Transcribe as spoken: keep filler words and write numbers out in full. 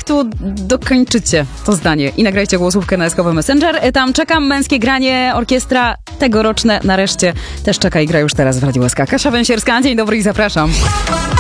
projektu dokończycie to zdanie i nagrajcie głosówkę na Eskowy Messenger. Tam czekam, męskie granie, orkiestra tegoroczne nareszcie też czeka i gra już teraz w Radiu S K. Kasia Węsierska, dzień dobry i zapraszam.